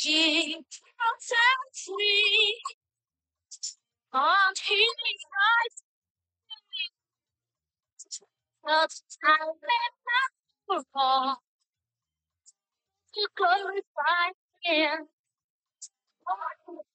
He protects me on His right the time and not fall to glorify Him.